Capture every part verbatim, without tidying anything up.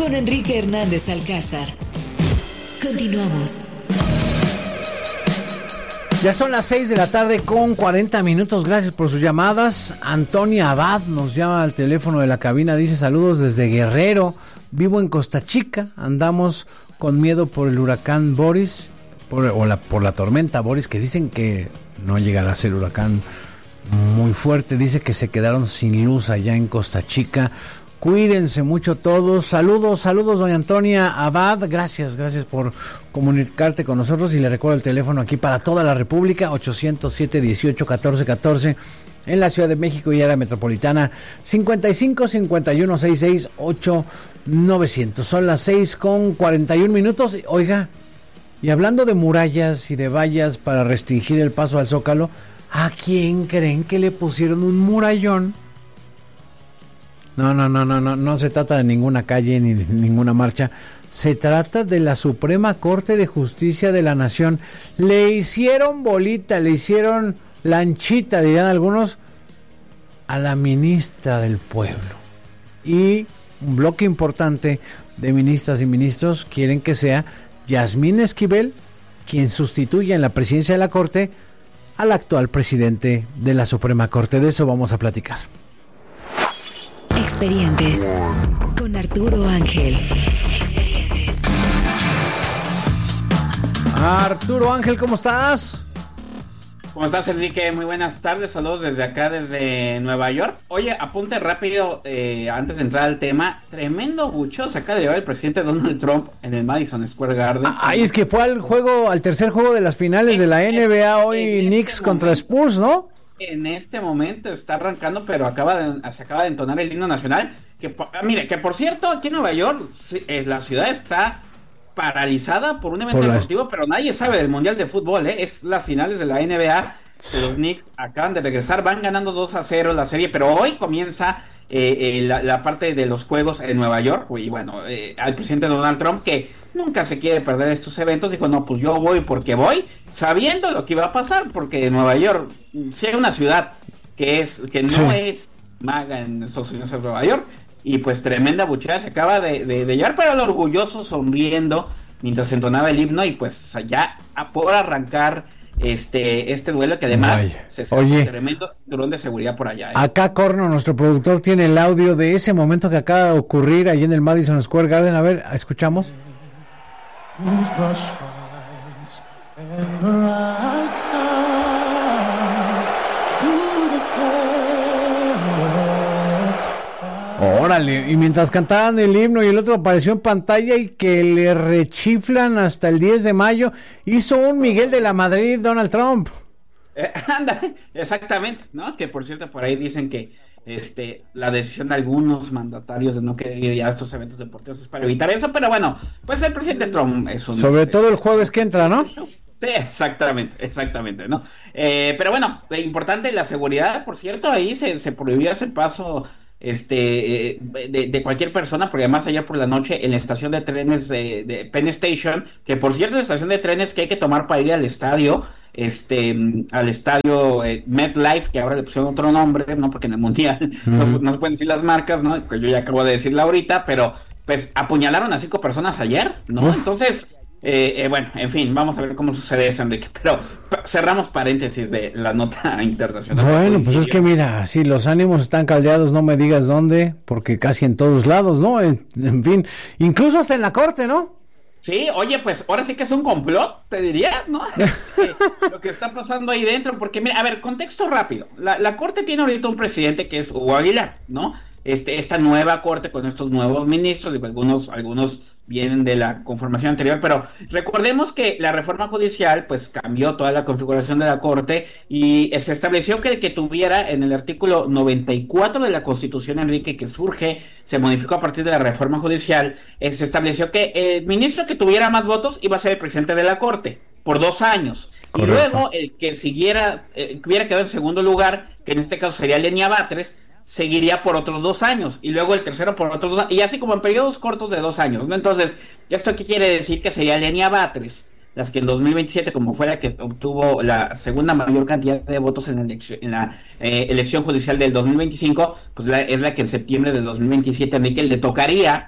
con Enrique Hernández Alcázar. Continuamos. Ya son las seis de la tarde con cuarenta minutos. Gracias por sus llamadas. Antonia Abad nos llama al teléfono de la cabina. Dice: saludos desde Guerrero. Vivo en Costa Chica. Andamos con miedo por el huracán Boris, por, o la, por la tormenta Boris, que dicen que no llegará a ser huracán muy fuerte. Dice que se quedaron sin luz allá en Costa Chica. Cuídense mucho todos. Saludos, saludos, doña Antonia Abad. Gracias, gracias por comunicarte con nosotros. Y le recuerdo el teléfono aquí para toda la República: ochocientos siete, dieciocho, catorce, catorce. En la Ciudad de México y área metropolitana, cincuenta y cinco, cincuenta y uno, sesenta y seis, ocho, novecientos. Son las seis con cuarenta y un minutos. Oiga, y hablando de murallas y de vallas para restringir el paso al Zócalo, ¿a quién creen que le pusieron un murallón? No, no, no, no, no, no se trata de ninguna calle ni de ninguna marcha. Se trata de la Suprema Corte de Justicia de la Nación. Le hicieron bolita, le hicieron lanchita, dirían algunos, a la ministra del Pueblo. Y un bloque importante de ministras y ministros quieren que sea Yasmín Esquivel quien sustituya en la presidencia de la Corte al actual presidente de la Suprema Corte. De eso vamos a platicar. Expedientes con Arturo Ángel. Expedientes. Arturo Ángel, ¿cómo estás? ¿Cómo estás, Enrique? Muy buenas tardes, saludos desde acá, desde Nueva York. Oye, apunte rápido, eh, antes de entrar al tema, tremendo bucho se acaba de llevar el presidente Donald Trump en el Madison Square Garden. Ay, es que fue al juego, al tercer juego de las finales de la N B A hoy, Knicks este contra momento, Spurs, ¿no? En este momento está arrancando, pero acaba de, se acaba de entonar el himno nacional, que mire, que por cierto, aquí en Nueva York, la ciudad está paralizada por un evento por deportivo, las... pero nadie sabe del Mundial de Fútbol, ¿eh? Es las finales de la N B A, los Knicks acaban de regresar, van ganando dos a cero la serie, pero hoy comienza eh, eh, la, la parte de los juegos en Nueva York, y bueno, eh, al presidente Donald Trump, que nunca se quiere perder estos eventos, dijo: no, pues yo voy porque voy, sabiendo lo que iba a pasar, porque Nueva York, si hay una ciudad que es que no sí. es maga en Estados Unidos, es Nueva York. Y pues tremenda buchada se acaba de, de, de llevar, pero el orgulloso sonriendo mientras entonaba el himno, y pues ya por arrancar este este duelo, que además Ay, se hace un tremendo cinturón de seguridad por allá, ¿eh? Acá Corno, nuestro productor, tiene el audio de ese momento que acaba de ocurrir allí en el Madison Square Garden. A ver, escuchamos. Órale, y mientras cantaban el himno y el otro apareció en pantalla y que le rechiflan hasta el diez de mayo, hizo un Miguel de la Madrid Donald Trump. Eh, anda, exactamente, ¿no? Que por cierto por ahí dicen que este la decisión de algunos mandatarios de no querer ir ya a estos eventos deportivos es para evitar eso, pero bueno, pues el presidente Trump es un... Sobre todo el jueves que entra, ¿no? Sí, exactamente, exactamente, ¿no? Eh, pero bueno, importante la seguridad, por cierto, ahí se, se prohibió ese paso este de, de cualquier persona, porque además ayer por la noche en la estación de trenes de, de Penn Station, que por cierto es la estación de trenes que hay que tomar para ir al estadio, este al estadio eh, MetLife, que ahora le pusieron otro nombre, no, porque en el mundial mm. no, no se pueden decir las marcas, no, que yo ya acabo de decirla ahorita, pero pues apuñalaron a cinco personas ayer, no, Uf. entonces Eh, eh, bueno, en fin, vamos a ver cómo sucede eso, Enrique. Pero cerramos paréntesis de la nota internacional. Bueno, pues es que mira, si los ánimos están caldeados, no me digas dónde, porque casi en todos lados, ¿no? En, en fin, incluso hasta en la corte, ¿no? Sí, oye, pues ahora sí que es un complot, te diría, ¿no? Este, lo que está pasando ahí dentro, porque mira, a ver, contexto rápido. La, la corte tiene ahorita un presidente que es Hugo Aguilar, ¿no? Este, esta nueva corte con estos nuevos ministros, digo, algunos, algunos vienen de la conformación anterior, pero recordemos que la reforma judicial pues cambió toda la configuración de la corte y se estableció que el que tuviera en el artículo noventa y cuatro de la Constitución, Enrique, que surge, se modificó a partir de la reforma judicial, eh, se estableció que el ministro que tuviera más votos iba a ser el presidente de la corte por dos años. Correcto. Y luego el que siguiera, eh, que hubiera quedado en segundo lugar, que en este caso sería Lenia Batres, seguiría por otros dos años, y luego el tercero por otros dos, y así como en periodos cortos de dos años, ¿no? Entonces, ¿esto aquí quiere decir? Que sería Lenia Batres, las que en dos mil veintisiete, como fue la que obtuvo la segunda mayor cantidad de votos en la elección, en la eh, elección judicial del dos mil veinticinco, pues la, es la que en septiembre del dos mil veintisiete, Enrique, le tocaría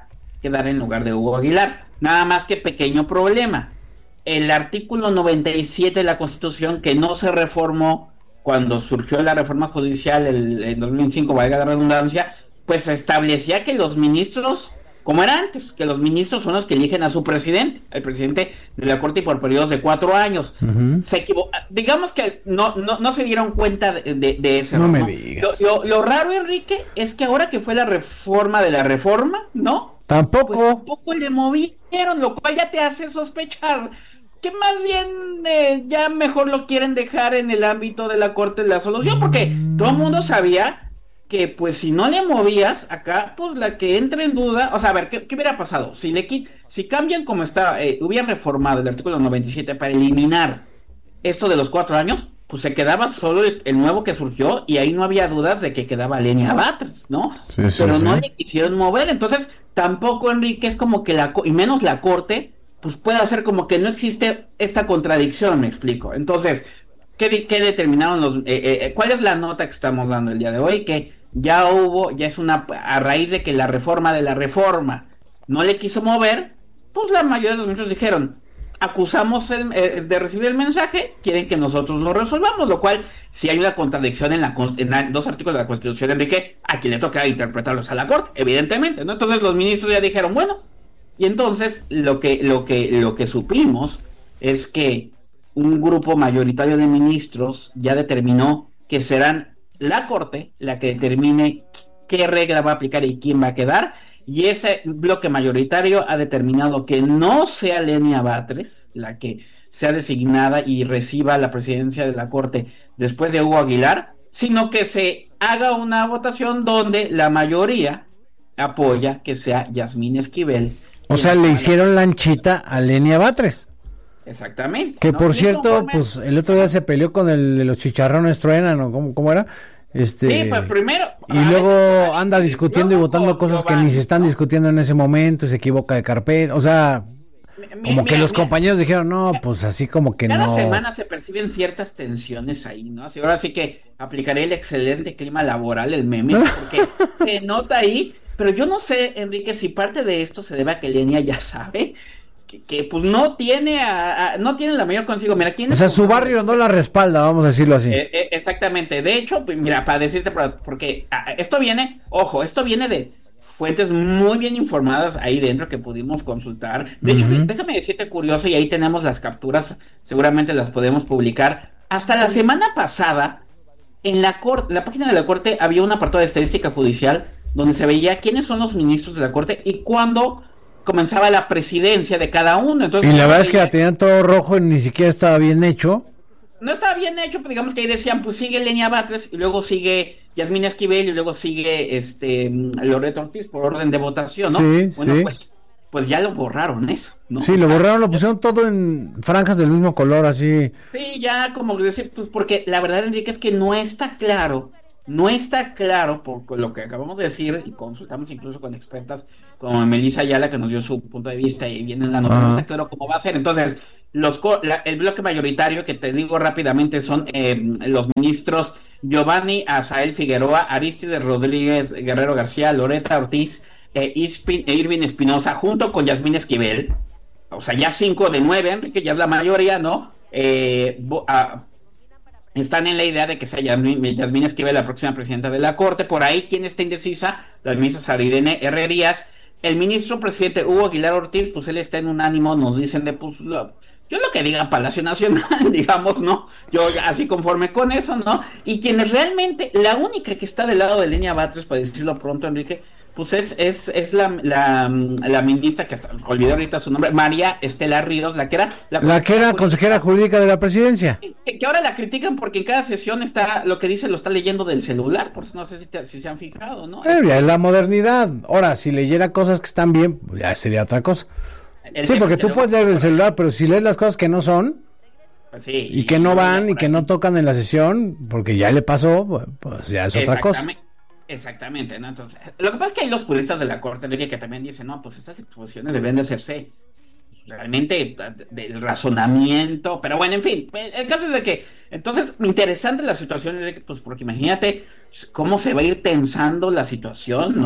quedara en lugar de Hugo Aguilar. Nada más que pequeño problema. El artículo noventa y siete de la Constitución, que no se reformó cuando surgió la reforma judicial el, en dos mil cinco, valga la redundancia, pues establecía que los ministros, como era antes, que los ministros son los que eligen a su presidente, el presidente de la Corte, y por periodos de cuatro años. Uh-huh. Se equivocó, digamos que no, no, no se dieron cuenta de, de, de ese no, ¿no? me digas. Lo, lo, lo raro, Enrique, es que ahora que fue la reforma de la reforma, ¿no? Tampoco. Pues tampoco le movieron, lo cual ya te hace sospechar que más bien eh, ya mejor lo quieren dejar en el ámbito de la Corte de la solución, porque mm. todo el mundo sabía que pues si no le movías acá, pues la que entra en duda, o sea, a ver, ¿qué, qué hubiera pasado? Si le si cambian como está, eh, hubieran reformado el artículo noventa y siete para eliminar esto de los cuatro años, pues se quedaba solo el, el nuevo que surgió, y ahí no había dudas de que quedaba Lenia Batres, ¿no? Sí, sí, Pero sí. no le quisieron mover, entonces tampoco, Enrique, es como que la, y menos la Corte, pues puede hacer como que no existe esta contradicción, me explico. Entonces, ¿qué, qué determinaron los... Eh, eh, ¿cuál es la nota que estamos dando el día de hoy? Que ya hubo, ya es una... A raíz de que la reforma de la reforma no le quiso mover, pues la mayoría de los ministros dijeron, acusamos el, eh, de recibir el mensaje, quieren que nosotros lo resolvamos, lo cual, si hay una contradicción en, la, en la, dos artículos de la Constitución, Enrique, a quien le toca interpretarlos a la Corte, evidentemente, ¿no? Entonces los ministros ya dijeron, bueno... Y entonces lo que, lo que, lo que supimos es que un grupo mayoritario de ministros ya determinó que serán la Corte la que determine qué regla va a aplicar y quién va a quedar, y ese bloque mayoritario ha determinado que no sea Lenia Batres la que sea designada y reciba la presidencia de la Corte después de Hugo Aguilar, sino que se haga una votación donde la mayoría apoya que sea Yasmín Esquivel. O sea, le hicieron lanchita a Lenia Batres. Exactamente. Que ¿no? por cierto, pues el otro día se peleó con el de los chicharrones truenan, ¿o cómo, cómo era? Este, sí, pues primero. Y luego veces, anda discutiendo y votando cosas Giovanni, que ni se están ¿no? discutiendo en ese momento, y se equivoca de carpeta. O sea, mi, como mi, que mi, los mi, compañeros dijeron, no, pues así como que cada no. Cada semana se perciben ciertas tensiones ahí, ¿no? Así, ahora sí que aplicaré el excelente clima laboral, el meme, porque se nota ahí. Pero yo no sé, Enrique, si parte de esto se debe a que Lenia ya sabe que, que pues no tiene a, a, no tiene la mayor consigo. Mira, ¿quién o es sea, su barrio no la respalda, vamos a decirlo así. Eh, eh, exactamente. De hecho, pues, mira, para decirte, porque a, esto viene, ojo, esto viene de fuentes muy bien informadas ahí dentro que pudimos consultar. De uh-huh. hecho, déjame decirte curioso, y ahí tenemos las capturas, seguramente las podemos publicar. Hasta la semana pasada, en la corte, la página de la Corte había un apartado de estadística judicial donde se veía quiénes son los ministros de la Corte y cuándo comenzaba la presidencia de cada uno. Entonces, y la verdad es que la tenían todo rojo y ni siquiera estaba bien hecho. No estaba bien hecho, pero digamos que ahí decían, pues sigue Lenia Batres, y luego sigue Yasmín Esquivel, y luego sigue este Loreto Ortiz por orden de votación, ¿no? Sí, bueno, sí. pues, pues ya lo borraron eso, ¿no? Sí, o lo sea, borraron, lo pusieron todo en franjas del mismo color, así. Sí, ya como decir, pues porque la verdad, Enrique, es que no está claro No está claro, por lo que acabamos de decir, y consultamos incluso con expertas como Melissa Ayala, que nos dio su punto de vista, y viene en la nota, uh-huh. no está claro cómo va a ser. Entonces, los la, el bloque mayoritario, que te digo rápidamente, son eh, los ministros Giovanni Azael Figueroa, Aristides Rodríguez Guerrero García, Loreta Ortiz, eh, Ispin, e Irving Espinosa, junto con Yasmín Esquivel. O sea, ya cinco de nueve, Enrique, ya es la mayoría, ¿no? Eh, bo, a, Están en la idea de que sea Yasmín, Yasmín Esquivel la próxima presidenta de la Corte. Por ahí, ¿quién está indecisa? La ministra Sarirene Herrerías. El ministro presidente Hugo Aguilar Ortiz, pues él está en un ánimo, nos dicen de, pues, lo, yo lo que diga Palacio Nacional, digamos, ¿no? Yo así conforme con eso, ¿no? Y quienes realmente, la única que está del lado de Lenia Batres, para decirlo pronto, Enrique, pues es es es la la, la ministra que hasta, olvidé ahorita su nombre, María Estela Ríos, la que era la, la que era consejera jurídica de la presidencia, que, que ahora la critican porque en cada sesión está lo que dice lo está leyendo del celular, por eso no sé si, te, si se han fijado, ¿no? Eh, es la modernidad. Ahora, si leyera cosas que están bien, ya sería otra cosa. El sí, porque tú puedes leer el celular, pero si lees las cosas que no son, pues sí, y, y que no van y que no tocan en la sesión, porque ya le pasó, pues ya es otra cosa. Exactamente, ¿no? Entonces, lo que pasa es que hay los puristas de la Corte, Enrique, que también dicen, no, pues estas exposiciones deben de hacerse realmente del razonamiento, pero bueno, en fin, el caso es de que, entonces, interesante la situación, Enrique, pues porque imagínate cómo se va a ir tensando la situación, ¿no?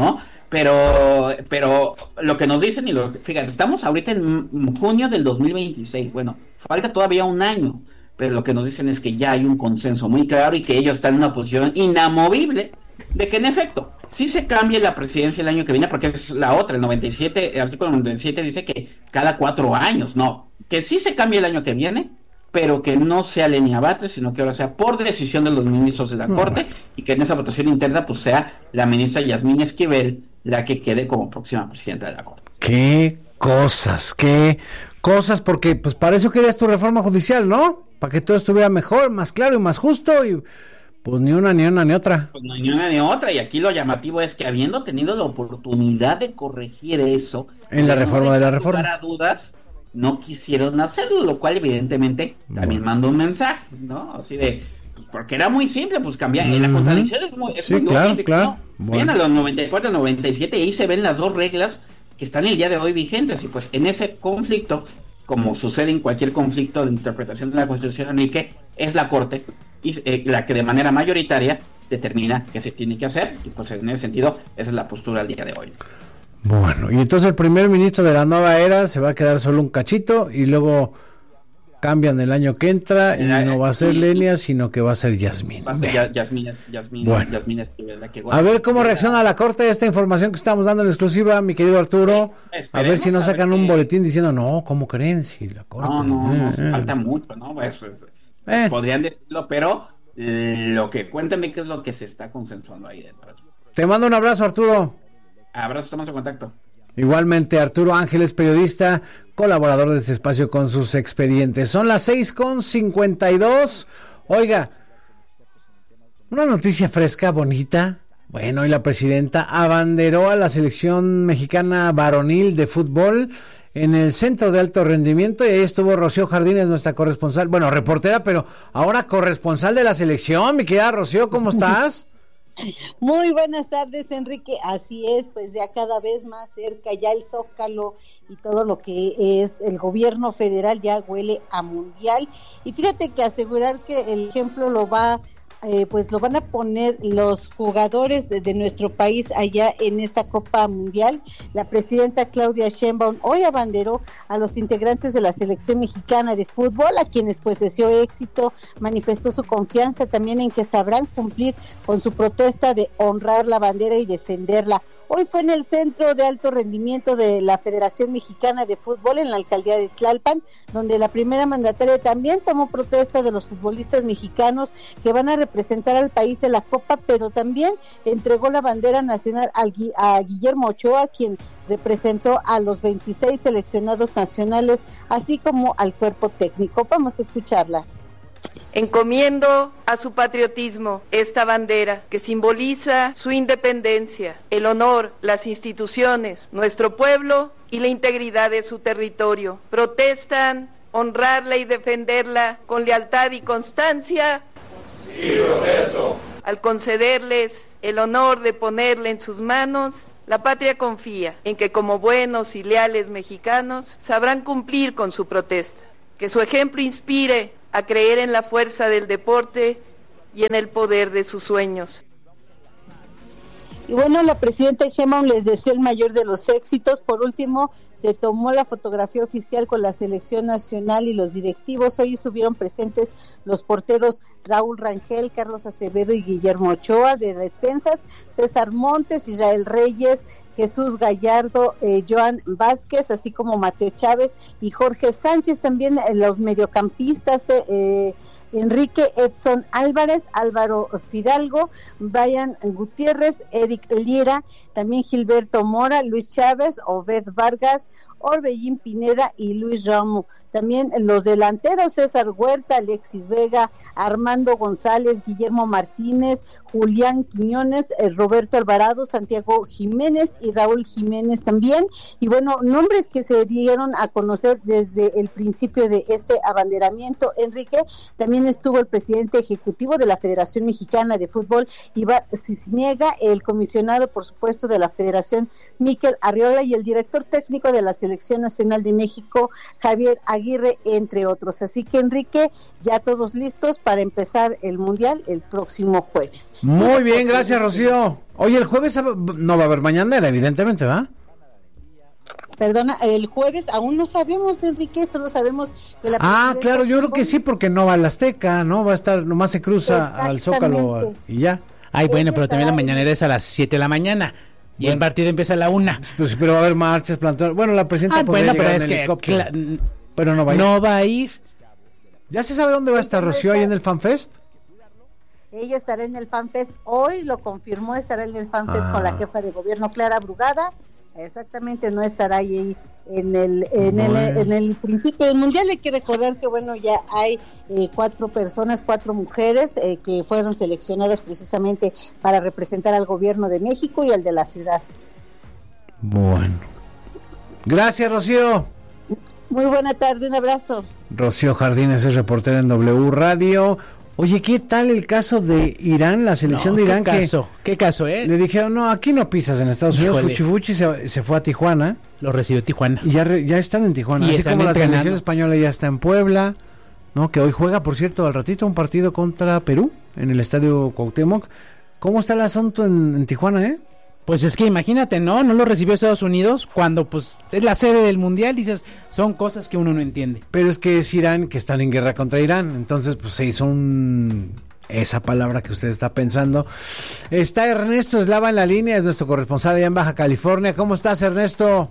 Pero, pero lo que nos dicen, y lo fíjate, estamos ahorita en junio del dos mil veintiséis, bueno, falta todavía un año, pero lo que nos dicen es que ya hay un consenso muy claro y que ellos están en una posición inamovible de que en efecto, si se cambie la presidencia el año que viene, porque es la otra, el noventa y siete, el artículo noventa y siete dice que cada cuatro años, no, que sí se cambie el año que viene, pero que no sea Lenia Batres, sino que ahora sea por decisión de los ministros de la no, Corte, bueno. y que en esa votación interna pues sea la ministra Yasmín Esquivel la que quede como próxima presidenta de la Corte. Qué cosas, qué cosas, porque pues para eso querías tu reforma judicial, ¿no? Para que todo estuviera mejor, más claro y más justo, y pues ni una, ni una, ni otra. Pues no, ni una, ni otra, y aquí lo llamativo es que habiendo tenido la oportunidad de corregir eso... En la reforma de la reforma. Para dudas, no quisieron hacerlo, lo cual evidentemente también bueno. manda un mensaje, ¿no? Así de... porque era muy simple, pues cambiar, uh-huh. la contradicción es muy, es sí, muy claro, lógica, claro. ¿no? Bueno. Vienen a los noventa y cuatro, noventa y siete y ahí se ven las dos reglas que están el día de hoy vigentes, y pues en ese conflicto, como sucede en cualquier conflicto de interpretación de la Constitución, Enrique, es la Corte y eh, la que de manera mayoritaria determina qué se tiene que hacer, y pues en ese sentido esa es la postura al día de hoy. Bueno, y entonces el primer ministro de la nueva era se va a quedar solo un cachito y luego cambian el año que entra y no va a ser Lenia, sino que va a ser Yasmín. Va a ser ya, Yasmín, Yasmín, bueno. Yasmín Esquivel, la que a ver cómo reacciona la Corte a esta información que estamos dando en exclusiva, mi querido Arturo. Sí, a ver si nos sacan un que... boletín diciendo, no, ¿cómo creen? Si la Corte... No, no, no, eh, falta eh. mucho, ¿no? Pues, pues, eh. Podrían decirlo, pero lo que, cuéntame qué es lo que se está consensuando ahí dentro. Te mando un abrazo, Arturo. Abrazo, estamos en contacto. Igualmente, Arturo Ángeles, periodista, colaborador de este espacio con sus expedientes. Son las seis con cincuenta y dos. Oiga, una noticia fresca, bonita. Bueno, y la presidenta abanderó a la selección mexicana varonil de fútbol en el Centro de Alto Rendimiento, y ahí estuvo Rocío Jardines, nuestra corresponsal, bueno, reportera, pero ahora corresponsal de la selección. Mi querida Rocío, ¿cómo estás? Muy buenas tardes, Enrique. Así es, pues ya cada vez más cerca, ya el Zócalo y todo lo que es el gobierno federal ya huele a mundial. Y fíjate que asegurar que el ejemplo lo va Eh, pues lo van a poner los jugadores de nuestro país allá en esta Copa Mundial. La presidenta Claudia Sheinbaum hoy abanderó a los integrantes de la selección mexicana de fútbol, a quienes pues deseó éxito, manifestó su confianza también en que sabrán cumplir con su protesta de honrar la bandera y defenderla. Hoy fue en el Centro de Alto Rendimiento de la Federación Mexicana de Fútbol en la alcaldía de Tlalpan, donde la primera mandataria también tomó protesta de los futbolistas mexicanos que van a representar al país en la Copa, pero también entregó la bandera nacional a Guillermo Ochoa, quien representó a los veintiséis seleccionados nacionales, así como al cuerpo técnico. Vamos a escucharla. Encomiendo a su patriotismo esta bandera que simboliza su independencia, el honor, las instituciones, nuestro pueblo y la integridad de su territorio. Protestan honrarla y defenderla con lealtad y constancia. Sí, protesto. Al concederles el honor de ponerla en sus manos, la patria confía en que como buenos y leales mexicanos sabrán cumplir con su protesta. Que su ejemplo inspire a creer en la fuerza del deporte y en el poder de sus sueños. Y bueno, la presidenta Sheinbaum les deseó el mayor de los éxitos. Por último, se tomó la fotografía oficial con la selección nacional y los directivos. Hoy estuvieron presentes los porteros Raúl Rangel, Carlos Acevedo y Guillermo Ochoa. De defensas, César Montes, Israel Reyes, Jesús Gallardo, eh, Joan Vázquez, así como Mateo Chávez y Jorge Sánchez. También eh, los mediocampistas, eh, eh, Enrique Edson Álvarez, Álvaro Fidalgo, Brian Gutiérrez, Eric Liera, también Gilberto Mora, Luis Chávez, Obed Vargas, Orbellín Pineda y Luis Ramos. También los delanteros, César Huerta, Alexis Vega, Armando González, Guillermo Martínez, Julián Quiñones, eh, Roberto Alvarado, Santiago Jiménez y Raúl Jiménez también. Y bueno, nombres que se dieron a conocer desde el principio de este abanderamiento, Enrique. También estuvo el presidente ejecutivo de la Federación Mexicana de Fútbol, Iván Cisniega, el comisionado, por supuesto, de la Federación, Miquel Arriola, y el director técnico de la selección Selección Nacional de México, Javier Aguirre, entre otros. Así que, Enrique, ya todos listos para empezar el Mundial el próximo jueves. Muy bien, gracias, Rocío. Oye, el jueves no va a haber mañanera, evidentemente, ¿va? Perdona, el jueves aún no sabemos, Enrique, solo sabemos que la Ah, claro, yo creo que sí, porque no va al Azteca, ¿no? Va a estar, nomás se cruza al Zócalo y ya. Ay, bueno, pero también la mañanera es a las siete de la mañana. Y bueno, el partido empieza a la una. Pues, pero va a haber marchas, plantón. Bueno, la presidenta ah, podría bueno, llegar pero en es que, helicóptero. Cla- pero no va a ir. No va a ir. ¿Ya se sabe dónde va a estar Rocío ahí en el FanFest? Ella estará en el FanFest hoy, lo confirmó, estará en el FanFest Ah. con la jefa de gobierno, Clara Brugada. Exactamente, no estará ahí en el en Bueno. el en el principio del mundial. Hay que recordar que bueno, ya hay eh, cuatro personas, cuatro mujeres eh, que fueron seleccionadas precisamente para representar al gobierno de México y al de la ciudad. Bueno. Gracias, Rocío. Muy buena tarde, un abrazo. Rocío Jardines es reportera en W Radio. Oye, ¿qué tal el caso de Irán, la selección No, de Irán? ¿Qué caso? Que ¿Qué caso, eh? le dijeron, no, aquí no pisas en Estados Unidos. Híjole. Fuchi Fuchi se, se fue a Tijuana. Lo recibió Tijuana. Y ya, re- ya están en Tijuana. Y Así están como la entrenando. selección española ya está en Puebla, ¿no? Que hoy juega, por cierto, al ratito un partido contra Perú en el Estadio Cuauhtémoc. ¿Cómo está el asunto en, en Tijuana, eh? Pues es que imagínate, ¿no? No lo recibió Estados Unidos cuando pues es la sede del mundial, dices, son cosas que uno no entiende. Pero es que es Irán, que están en guerra contra Irán. Entonces, pues se hizo un... esa palabra que usted está pensando. Está Ernesto Eslava en la línea, es nuestro corresponsal allá en Baja California. ¿Cómo estás, Ernesto?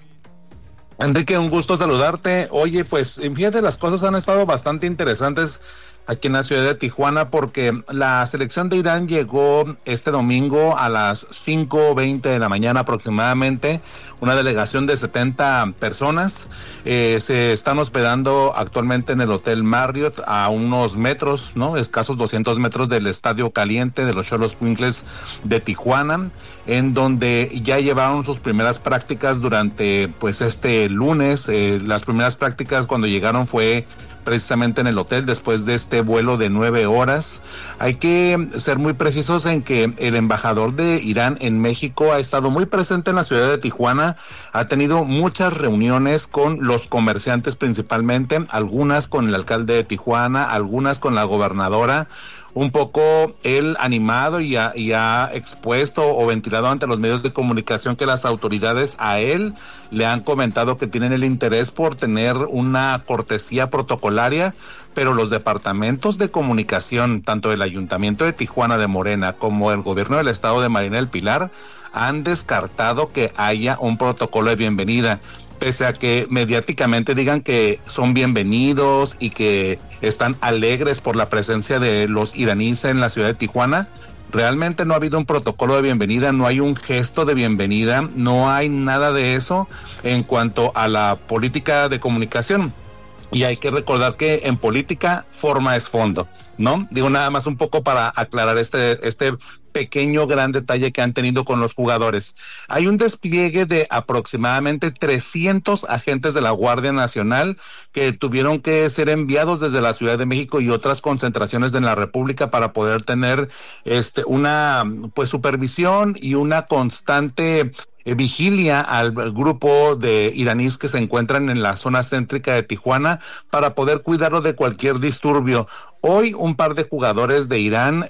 Enrique, un gusto saludarte. Oye, pues fíjate, las cosas han estado bastante interesantes aquí en la ciudad de Tijuana, porque la selección de Irán llegó este domingo a las cinco veinte de la mañana aproximadamente, una delegación de setenta personas, eh, se están hospedando actualmente en el Hotel Marriott a unos metros, ¿no? Escasos doscientos metros del Estadio Caliente de los Xoloscuincles de Tijuana, en donde ya llevaron sus primeras prácticas durante pues este lunes. Eh, las primeras prácticas cuando llegaron fue precisamente en el hotel después de este vuelo de nueve horas. Hay que ser muy precisos en que el embajador de Irán en México ha estado muy presente en la ciudad de Tijuana, ha tenido muchas reuniones con los comerciantes principalmente, algunas con el alcalde de Tijuana, algunas con la gobernadora. Un poco él animado y ha, y ha expuesto o ventilado ante los medios de comunicación que las autoridades a él le han comentado que tienen el interés por tener una cortesía protocolaria, pero los departamentos de comunicación, tanto el Ayuntamiento de Tijuana de Morena como el gobierno del estado de Marina del Pilar, han descartado que haya un protocolo de bienvenida. Pese a que mediáticamente digan que son bienvenidos y que están alegres por la presencia de los iraníes en la ciudad de Tijuana, realmente no ha habido un protocolo de bienvenida, no hay un gesto de bienvenida, no hay nada de eso en cuanto a la política de comunicación. Y hay que recordar que en política forma es fondo, ¿no? Digo nada más un poco para aclarar este este pequeño gran detalle que han tenido con los jugadores. Hay un despliegue de aproximadamente trescientos agentes de la Guardia Nacional que tuvieron que ser enviados desde la Ciudad de México y otras concentraciones de la República para poder tener este una pues supervisión y una constante Eh, vigilia al grupo de iraníes que se encuentran en la zona céntrica de Tijuana para poder cuidarlo de cualquier disturbio. Hoy un par de jugadores de Irán